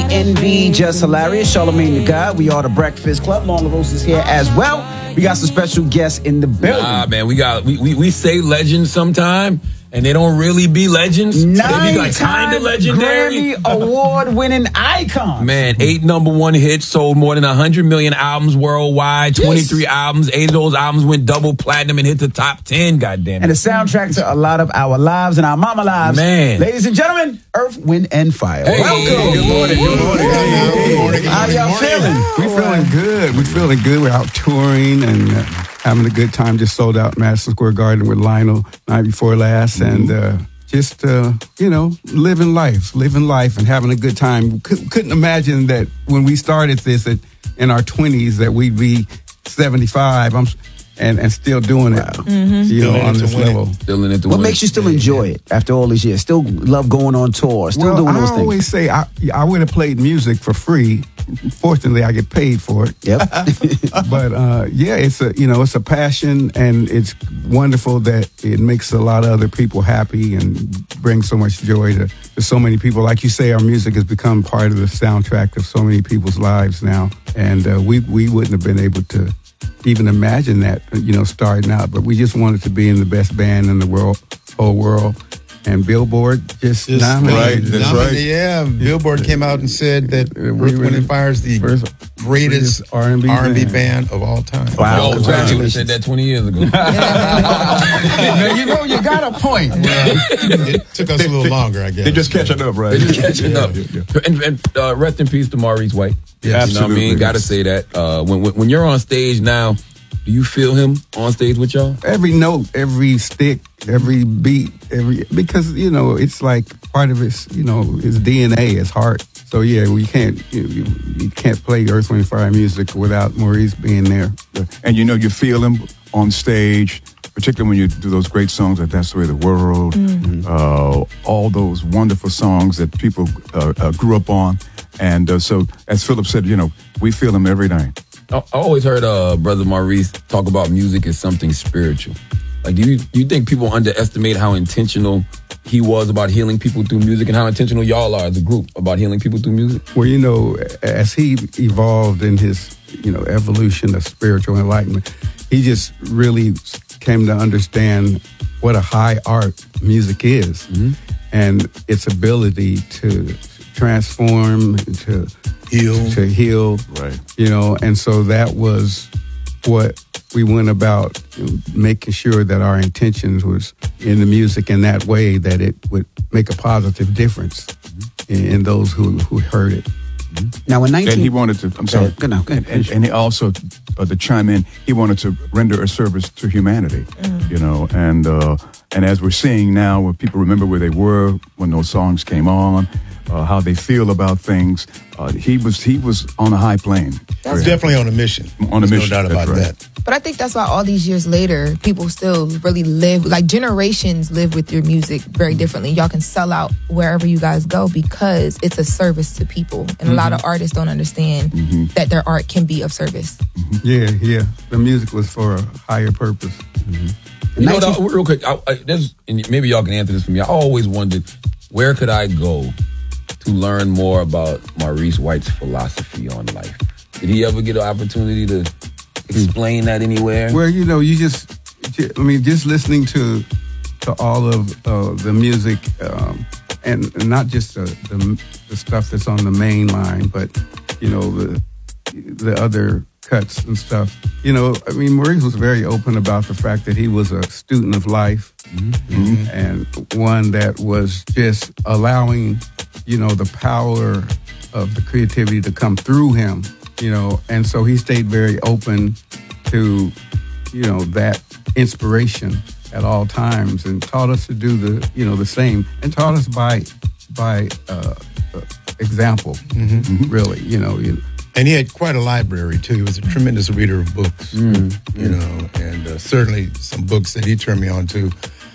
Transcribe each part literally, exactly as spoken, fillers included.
N V, Just Hilarious, Charlamagne the God. We are the Breakfast Club. Lauren LaRose is here as well. We got some special guests in the building. Nah, man, we got we we, we say legends sometime, and they don't really be legends. Nine they be like kind of legendary. Grammy award-winning icons. Man, eight number one hits, sold more than one hundred million albums worldwide, twenty-three yes. albums. Eight of those albums went double platinum and hit the top ten, goddamn it. And the soundtrack to a lot of our lives and our mama lives. Man. Ladies and gentlemen, Earth, Wind, and Fire. Hey. Welcome. Good morning. Good morning. Hey. Good morning. How y'all feeling? We're feeling good. We're feeling good. We're out touring and uh, having a good time. Just sold out Madison Square Garden with Lionel night before last. Mm-hmm. And uh, just, uh, you know, living life, living life and having a good time. C- couldn't imagine that when we started this at, in our twenties that we'd be seventy-five. I'm And, and still doing it, mm-hmm. you know, on this level. Still in it to what win. makes you still enjoy it after all these years? Still love going on tour, still well, doing those I things? I always say I, I would have played music for free. Fortunately, I get paid for it. Yep. But uh, yeah, it's a you know it's a passion, and it's wonderful that it makes a lot of other people happy and brings so much joy to, to so many people. Like you say, our music has become part of the soundtrack of so many people's lives now, and uh, we we wouldn't have been able to even imagine that, you know, starting out. But we just wanted to be in the best band in the world, whole world. And Billboard just, just nominated. Right, that's right. Yeah, Billboard came out and said that Earth, Wind and Fire is the greatest, greatest R and B band. band of all time. Wow, wow. Congratulations. Said that twenty years ago. Now, you know, you got a point. Well, it took us a little longer, I guess. They're just catching up, right? They're just catching yeah, up. Yeah, yeah. And, and uh, rest in peace to Maurice White. Yeah, absolutely. You know what I mean? Got to say that. Uh, when, when when you're on stage now, do you feel him on stage with y'all? Every note, every stick, every beat, every because you know it's like part of his, you know, his D N A, his heart. So yeah, we can't you, you, you can't play Earth, Wind and Fire music without Maurice being there. And you know, you feel him on stage, particularly when you do those great songs like "That's the Way of the World," mm-hmm. uh, all those wonderful songs that people uh, uh, grew up on. And uh, so, as Philip said, you know, we feel him every night. I always heard uh, Brother Maurice talk about music as something spiritual. Like, do you do you think people underestimate how intentional he was about healing people through music, and how intentional y'all are as a group about healing people through music? Well, you know, as he evolved in his, you know, evolution of spiritual enlightenment, he just really came to understand what a high art music is, mm-hmm. and its ability to transform, to heal, to heal, right? You know, and so that was what we went about, you know, making sure that our intentions was in the music in that way that it would make a positive difference mm-hmm. in, in those who who heard it. Mm-hmm. Now, in nineteen, and he wanted to. I'm sorry. Good now, good. And, and, and he also, uh, to chime in, he wanted to render a service to humanity. Mm. You know, and uh, and as we're seeing now, where people remember where they were when those songs came on. Uh, how they feel about things. Uh, he was he was on a high plane. That's definitely on a mission. On a There's mission. No doubt about right. that. But I think that's why all these years later, people still really live, like generations live with your music very differently. Y'all can sell out wherever you guys go because it's a service to people. And mm-hmm. a lot of artists don't understand mm-hmm. that their art can be of service. Mm-hmm. Yeah, yeah. The music was for a higher purpose. Mm-hmm. You know, though, real quick, I, I, there's, and maybe y'all can answer this for me. I always wondered, where could I go to learn more about Maurice White's philosophy on life? Did he ever get an opportunity to explain mm. that anywhere? Well, you know, you just, I mean, just listening to to all of uh, the music, um, and not just the, the the stuff that's on the main line, but, you know, the the other cuts and stuff. You know, I mean, Maurice was very open about the fact that he was a student of life, mm-hmm. and one that was just allowing, you know, the power of the creativity to come through him, you know, and so he stayed very open to, you know, that inspiration at all times, and taught us to do the, you know, the same, and taught us by by uh, uh, example, mm-hmm. really, you know. You, And he had quite a library, too. He was a tremendous reader of books, mm, you mm. know, and uh, certainly some books that he turned me on to.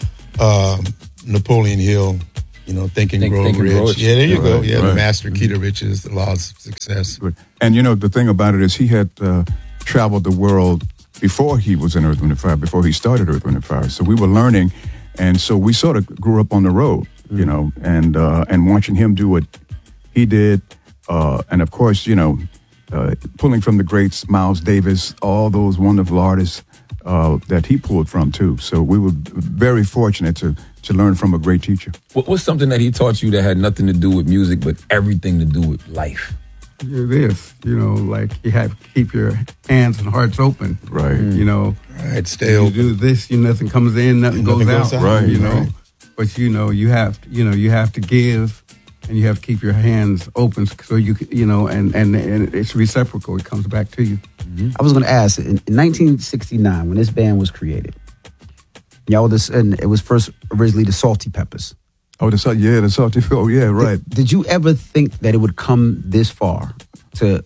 Um, Napoleon Hill, you know, Think and Grow Rich. Yeah, there you right, go. Yeah, right. The Master Key to Riches, The Laws of Success. And, you know, the thing about it is he had uh, traveled the world before he was in Earth, Wind and Fire, before he started Earth, Wind and Fire. So we were learning, and so we sort of grew up on the road, mm. you know, and uh, and watching him do what he did, uh, and of course, you know, uh, pulling from the greats, Miles Davis, all those wonderful artists uh, that he pulled from too. So we were very fortunate to to learn from a great teacher. What was something that he taught you that had nothing to do with music, but everything to do with life? It is, you know, like you have to keep your hands and hearts open. Right. You know, Right, stay you open. do this, you nothing comes in, nothing, Nothing goes, goes out. out. Right, You know, right. but you know, you have, you know, you have to give, and you have to keep your hands open so you, c- you know, and and, and it's reciprocal. It comes back to you. I was going to ask, in, in nineteen sixty-nine, when this band was created, y'all were this, and it was first originally the Salty Peppers. Oh, the salt, yeah, the salty. Oh, yeah, right. Did, did you ever think that it would come this far to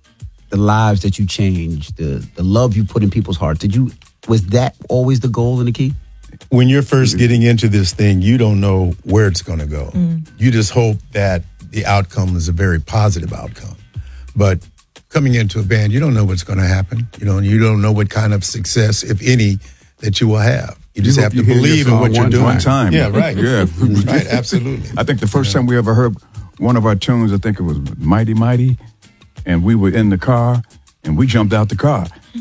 the lives that you changed, the the love you put in people's hearts? Did you, was that always the goal and the key? When you're first getting into this thing, you don't know where it's going to go. You just hope that the outcome is a very positive outcome. But coming into a band, you don't know what's going to happen. You know, you don't know what kind of success, if any, that you will have. You just You have hope to you hear believe your in what song you're one doing. One time. Yeah, right. Yeah. Right, absolutely. I think the first time we ever heard one of our tunes, I think it was Mighty Mighty, and we were in the car, and we jumped out the car.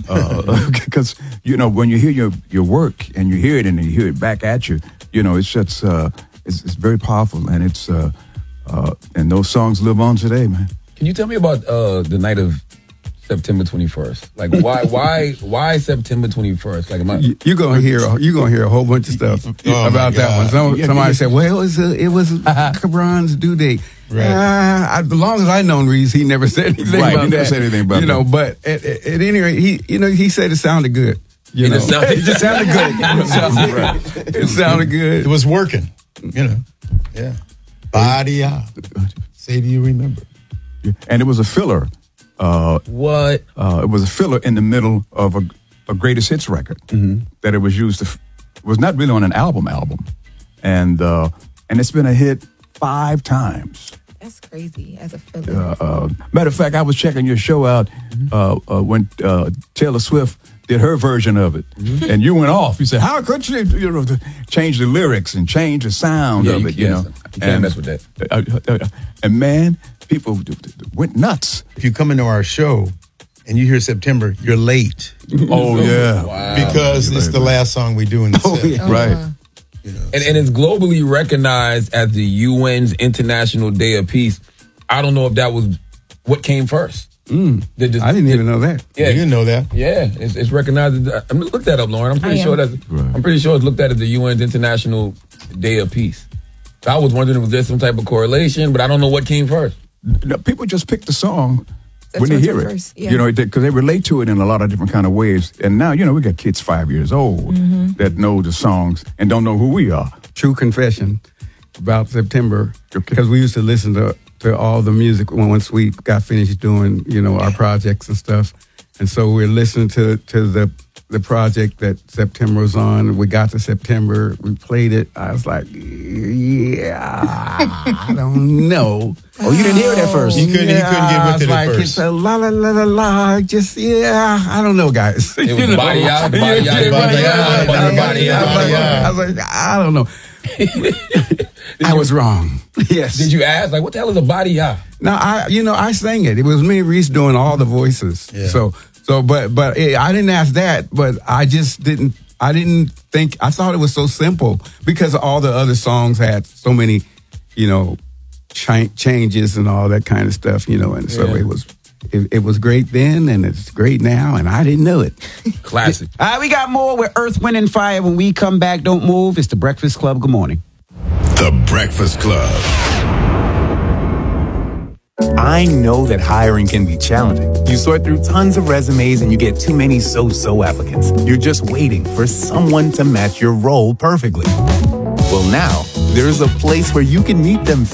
Because, uh, you know, when you hear your, your work, and you hear it, and you hear it back at you, you know, it's just, uh, it's, it's very powerful, and it's, uh, uh, and those songs live on today, man. Can you tell me about uh, the night of September twenty-first? Like, why, why, why September twenty-first? Like, am I? You, you're gonna hear you gonna hear a whole bunch of stuff Oh, about my that one. God. Some, Yeah, somebody yeah. said, "Well, it was a, it was Cabron's due date." Right. Uh, I, as long as I known Reese, he never said anything Right, about he never that. said anything about you know. that. But at, at, at any rate, he you know he said it sounded good. You It know, just sounded- it just sounded good. It sounded, it sounded good. It was working, you know. Yeah. Body out. Say, do you remember? And it was a filler. Uh, What? uh, it was a filler in the middle of a, a greatest hits record that it was used to. F- it was not really on an album album, and uh, and it's been a hit five times. That's crazy as a filler. Uh, uh, matter of fact, I was checking your show out uh, uh, when uh, Taylor Swift did her version of it, and you went off. You said, "How could she, you know, change the lyrics and change the sound Yeah, of you it?" You know, can't- you can't mess with that. Uh, uh, uh, and man, people d- d- went nuts. If you come into our show and you hear September, you're late. Oh yeah, Wow. Because You're it's right, the right. last song we do in the Oh, set. yeah. right. You know, And, and it's globally recognized as the U N's International Day of Peace. I don't know if that was what came first. Mm. Did this- I didn't did- even know that. Yeah, you didn't know that. Yeah, it's, it's recognized. As, I mean, look that up, Lauren. I'm pretty I sure am. that's. Right. I'm pretty sure it's looked at as the U N's International Day of Peace. So I was wondering if was there some type of correlation, but I don't know what came first. No, people just pick the song That's when they what's hear at it. first, yeah. You know, because they relate to it in a lot of different kind of ways. And now, you know, we got kids five years old Mm-hmm. that know the songs and don't know who we are. True confession about September, because we used to listen to to all the music when once we got finished doing, you know, our projects and stuff. And so we're listening to to the the project that September was on. We got to September, we played it. I was like, yeah, I don't know. Oh, you didn't hear it at first. You couldn't- he couldn't get I with was it at like, first. It's a la la la la la. Just yeah, I don't know, guys. It was You know? body out, body out, Yeah, body yeah, out, yeah, body, yeah, body yeah, out, body yeah. out. I was like, I don't know. I was wrong. Yes. Did you ask like what the hell is a body out? No, I, you know, I sang it. It was me and Reese doing all the voices. Yeah. So, so, but, but eh, I didn't ask that. But I just didn't. I didn't think. I thought it was so simple because all the other songs had so many, you know, cha- changes and all that kind of stuff. You know, and so Yeah. it was. It, it was great then, and it's great now, and I didn't know it. Classic. All right, we got more with Earth, Wind, and Fire. When we come back, don't move. It's the Breakfast Club. Good morning. The Breakfast Club. I know that hiring can be challenging. You sort through tons of resumes and you get too many so-so applicants. You're just waiting for someone to match your role perfectly. Well, now, there's a place where you can meet them fast.